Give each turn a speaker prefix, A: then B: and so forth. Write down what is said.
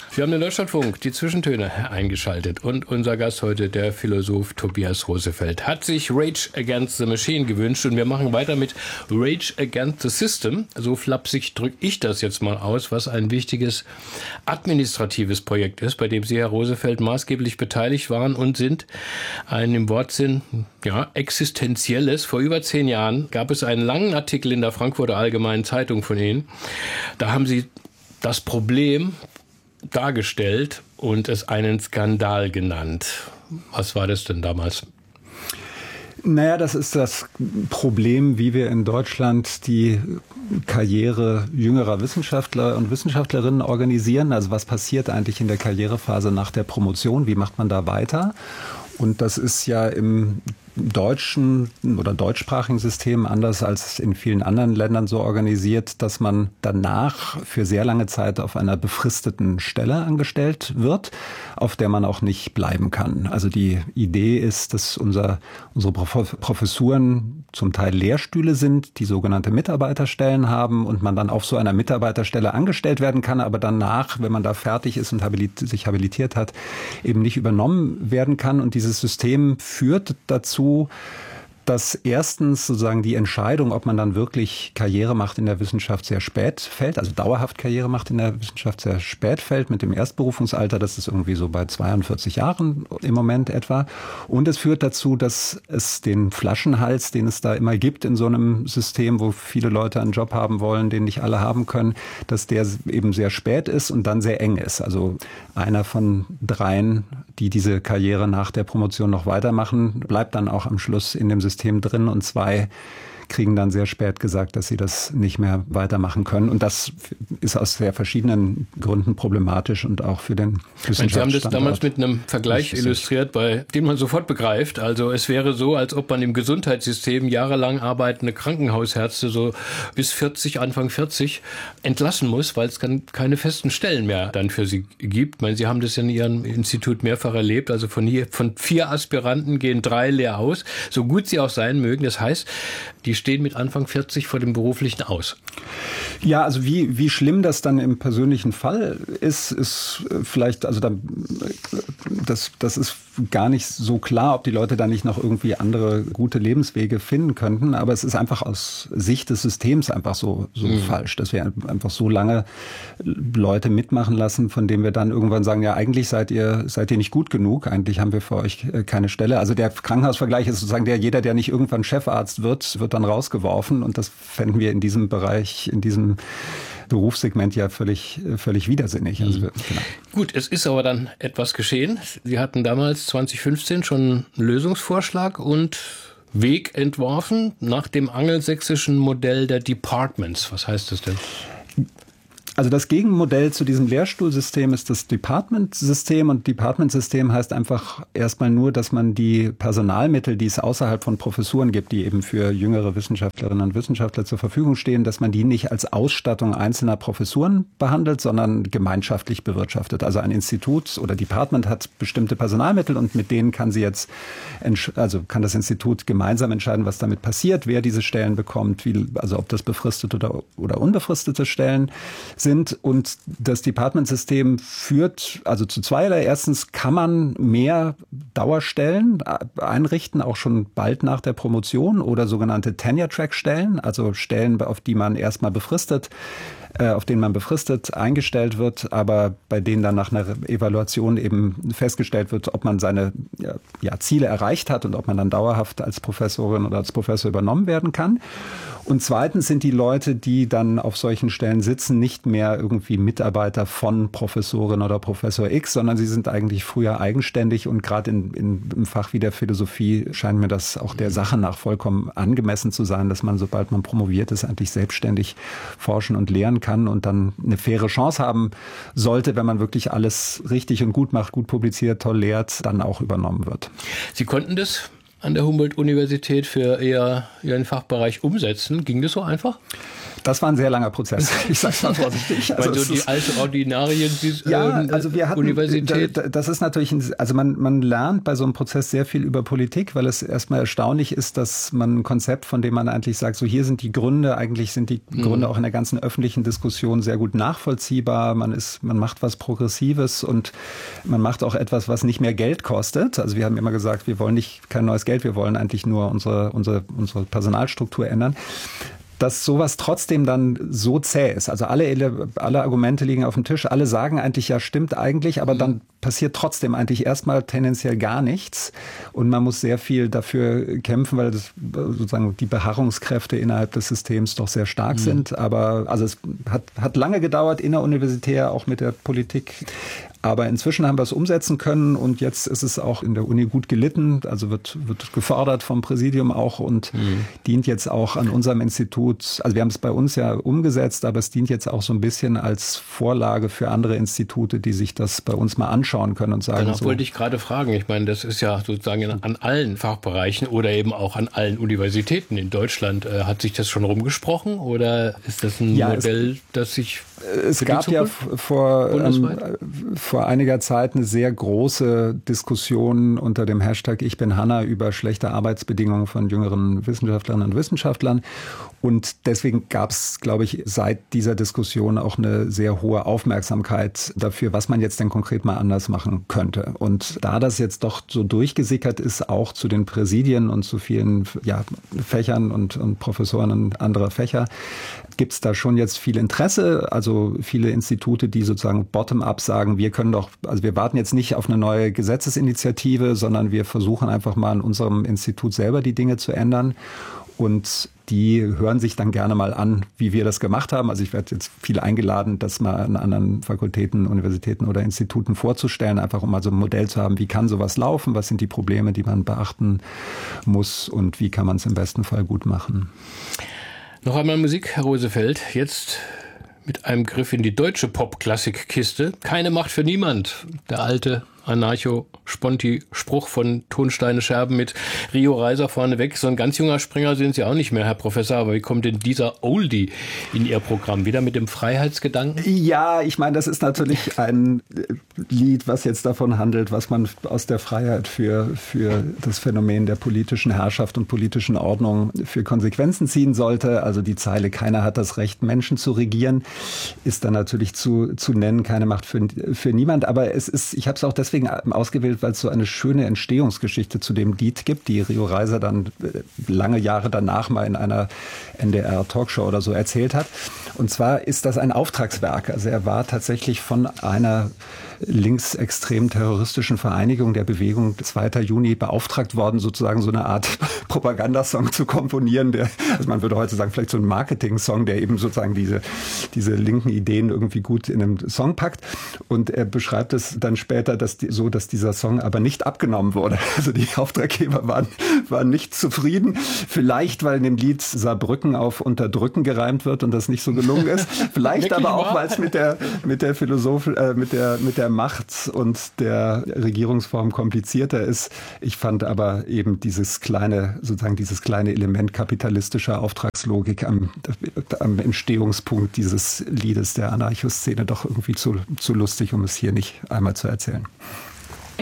A: Wir haben den Deutschlandfunk, die Zwischentöne eingeschaltet und unser Gast heute, der Philosoph Tobias Rosefeld, hat sich Rage Against the Machine gewünscht und wir machen weiter mit Rage Against the System. So flapsig drücke ich das jetzt mal aus, was ein wichtiges administratives Projekt ist, bei dem Sie, Herr Rosefeld, maßgeblich beteiligt waren und sind. Ein im Wortsinn existenzielles. Vor über 10 Jahren gab es einen langen Artikel in der Frankfurter Allgemeinen Zeitung von Ihnen. Da haben Sie das Problem dargestellt und es einen Skandal genannt. Was war das denn damals?
B: Naja, das ist das Problem, wie wir in Deutschland die Karriere jüngerer Wissenschaftler und Wissenschaftlerinnen organisieren. Also was passiert eigentlich in der Karrierephase nach der Promotion? Wie macht man da weiter? Und das ist ja im deutschen oder deutschsprachigen System anders als in vielen anderen Ländern so organisiert, dass man danach für sehr lange Zeit auf einer befristeten Stelle angestellt wird, auf der man auch nicht bleiben kann. Also die Idee ist, dass unsere Professuren zum Teil Lehrstühle sind, die sogenannte Mitarbeiterstellen haben und man dann auf so einer Mitarbeiterstelle angestellt werden kann, aber danach, wenn man da fertig ist und sich habilitiert hat, eben nicht übernommen werden kann. Und dieses System führt dazu, dass erstens sozusagen die Entscheidung, ob man dann wirklich Karriere macht in der Wissenschaft, sehr spät fällt, also dauerhaft Karriere macht in der Wissenschaft sehr spät fällt mit dem Erstberufungsalter, das ist irgendwie so bei 42 Jahren im Moment etwa. Und es führt dazu, dass es den Flaschenhals, den es da immer gibt in so einem System, wo viele Leute einen Job haben wollen, den nicht alle haben können, dass der eben sehr spät ist und dann sehr eng ist. Also einer von 3, die diese Karriere nach der Promotion noch weitermachen, bleibt dann auch am Schluss in dem System drin und 2 kriegen dann sehr spät gesagt, dass sie das nicht mehr weitermachen können. Und das ist aus sehr verschiedenen Gründen problematisch und auch für den Wissenschaftsstandort.
A: Sie haben das damals mit einem Vergleich illustriert, bei dem man sofort begreift. Also es wäre so, als ob man im Gesundheitssystem jahrelang arbeitende Krankenhausärzte so bis 40, Anfang 40 entlassen muss, weil es keine festen Stellen mehr dann für sie gibt. Ich meine, Sie haben das ja in Ihrem Institut mehrfach erlebt. Also von 4 Aspiranten gehen 3 leer aus, so gut sie auch sein mögen. Das heißt, die stehen mit Anfang 40 vor dem Beruflichen aus.
B: Ja, also wie schlimm das dann im persönlichen Fall ist vielleicht, also das ist gar nicht so klar, ob die Leute da nicht noch irgendwie andere gute Lebenswege finden könnten. Aber es ist einfach aus Sicht des Systems einfach so falsch, dass wir einfach so lange Leute mitmachen lassen, von denen wir dann irgendwann sagen, ja, eigentlich seid ihr nicht gut genug. Eigentlich haben wir für euch keine Stelle. Also der Krankenhausvergleich ist sozusagen jeder, der nicht irgendwann Chefarzt wird dann rausgeworfen. Und das fänden wir in diesem Bereich, in diesem Berufssegment ja völlig widersinnig. Also, genau.
A: Gut, es ist aber dann etwas geschehen. Sie hatten damals 2015 schon einen Lösungsvorschlag und Weg entworfen nach dem angelsächsischen Modell der Departments. Was heißt das denn?
B: Also das Gegenmodell zu diesem Lehrstuhlsystem ist das Department-System und Department-System heißt einfach erstmal nur, dass man die Personalmittel, die es außerhalb von Professuren gibt, die eben für jüngere Wissenschaftlerinnen und Wissenschaftler zur Verfügung stehen, dass man die nicht als Ausstattung einzelner Professuren behandelt, sondern gemeinschaftlich bewirtschaftet. Also ein Institut oder Department hat bestimmte Personalmittel und mit denen kann kann das Institut gemeinsam entscheiden, was damit passiert, wer diese Stellen bekommt, also ob das befristete oder unbefristete Stellen sind. Und das Department-System führt also zu zweierlei. Erstens kann man mehr Dauerstellen einrichten, auch schon bald nach der Promotion oder sogenannte Tenure-Track-Stellen, also Stellen, auf denen man befristet eingestellt wird, aber bei denen dann nach einer Evaluation eben festgestellt wird, ob man seine Ziele erreicht hat und ob man dann dauerhaft als Professorin oder als Professor übernommen werden kann. Und zweitens sind die Leute, die dann auf solchen Stellen sitzen, nicht mehr irgendwie Mitarbeiter von Professorin oder Professor X, sondern sie sind eigentlich früher eigenständig und gerade im Fach wie der Philosophie scheint mir das auch der Sache nach vollkommen angemessen zu sein, dass man, sobald man promoviert ist, eigentlich selbstständig forschen und lehren kann und dann eine faire Chance haben sollte, wenn man wirklich alles richtig und gut macht, gut publiziert, toll lehrt, dann auch übernommen wird.
A: Sie konnten das an der Humboldt-Universität für Ihren Fachbereich umsetzen? Ging das so einfach?
B: Das war ein sehr langer Prozess, ich sage es mal vorsichtig.
A: Also so die alte Ordinarien
B: also wir hatten,
A: Universität?
B: Das ist natürlich, also man lernt bei so einem Prozess sehr viel über Politik, weil es erstmal erstaunlich ist, dass man ein Konzept, von dem man eigentlich sagt, so hier sind die Gründe, eigentlich sind die Gründe auch in der ganzen öffentlichen Diskussion sehr gut nachvollziehbar. Man macht was Progressives und man macht auch etwas, was nicht mehr Geld kostet. Also wir haben immer gesagt, wir wollen kein neues Geld, wir wollen eigentlich nur unsere Personalstruktur ändern. Dass sowas trotzdem dann so zäh ist. Also alle Argumente liegen auf dem Tisch, alle sagen eigentlich, ja, stimmt eigentlich, aber dann passiert trotzdem eigentlich erstmal tendenziell gar nichts. Und man muss sehr viel dafür kämpfen, weil das sozusagen die Beharrungskräfte innerhalb des Systems doch sehr stark sind. Aber also es hat lange gedauert, inneruniversitär, auch mit der Politik. Aber inzwischen haben wir es umsetzen können und jetzt ist es auch in der Uni gut gelitten, also wird gefördert vom Präsidium auch und dient jetzt auch an unserem Institut. Also wir haben es bei uns ja umgesetzt, aber es dient jetzt auch so ein bisschen als Vorlage für andere Institute, die sich das bei uns mal anschauen können und sagen.
A: Danach wollte ich gerade fragen. Ich meine, das ist ja sozusagen an allen Fachbereichen oder eben auch an allen Universitäten in Deutschland. Hat sich das schon rumgesprochen oder ist das ein Modell, das sich
B: es gab ja vor einiger Zeit eine sehr große Diskussion unter dem Hashtag Ich bin Hanna über schlechte Arbeitsbedingungen von jüngeren Wissenschaftlerinnen und Wissenschaftlern. Und deswegen gab es, glaube ich, seit dieser Diskussion auch eine sehr hohe Aufmerksamkeit dafür, was man jetzt denn konkret mal anders machen könnte. Und da das jetzt doch so durchgesickert ist, auch zu den Präsidien und zu vielen Fächern und Professoren anderer Fächer, gibt es da schon jetzt viel Interesse, also viele Institute, die sozusagen bottom-up sagen, wir warten jetzt nicht auf eine neue Gesetzesinitiative, sondern wir versuchen einfach mal in unserem Institut selber die Dinge zu ändern. Und die hören sich dann gerne mal an, wie wir das gemacht haben. Also ich werde jetzt viel eingeladen, das mal an anderen Fakultäten, Universitäten oder Instituten vorzustellen, einfach um mal so ein Modell zu haben, wie kann sowas laufen, was sind die Probleme, die man beachten muss und wie kann man es im besten Fall gut machen.
A: Noch einmal Musik, Herr Rosefeld. Jetzt mit einem Griff in die deutsche Pop-Klassik-Kiste. Keine Macht für niemand. Der alte Anarcho-Sponti-Spruch von Tonsteine Scherben mit Rio Reiser vorneweg. So ein ganz junger Springer sind Sie auch nicht mehr, Herr Professor. Aber wie kommt denn dieser Oldie in Ihr Programm? Wieder mit dem Freiheitsgedanken?
B: Ja, ich meine, das ist natürlich ein Lied, was jetzt davon handelt, was man aus der Freiheit für das Phänomen der politischen Herrschaft und politischen Ordnung für Konsequenzen ziehen sollte. Also die Zeile, keiner hat das Recht, Menschen zu regieren, ist dann natürlich zu nennen, keine Macht für niemand. Aber ich habe es auch deswegen ausgewählt, weil es so eine schöne Entstehungsgeschichte zu dem Lied gibt, die Rio Reiser dann lange Jahre danach mal in einer NDR-Talkshow oder so erzählt hat. Und zwar ist das ein Auftragswerk. Also er war tatsächlich von einer linksextrem terroristischen Vereinigung der Bewegung 2. Juni beauftragt worden, sozusagen so eine Art Propagandasong zu komponieren. Also man würde heute sagen, vielleicht so ein Marketing-Song, der eben sozusagen diese linken Ideen irgendwie gut in einem Song packt. Und er beschreibt es dann später, dass dieser Song aber nicht abgenommen wurde. Also die Auftraggeber waren nicht zufrieden. Vielleicht, weil in dem Lied Saarbrücken auf Unterdrücken gereimt wird und das nicht so gelungen ist. Vielleicht aber auch, weil es mit der Macht und der Regierungsform komplizierter ist. Ich fand aber eben dieses kleine Element kapitalistischer Auftragslogik am Entstehungspunkt dieses Liedes der Anarcho-Szene doch irgendwie zu lustig, um es hier nicht einmal zu erzählen.